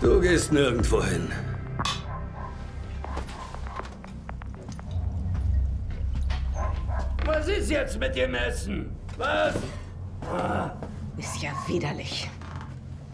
Du gehst nirgendwo hin. Was ist jetzt mit dem Essen? Was? Ist ja widerlich.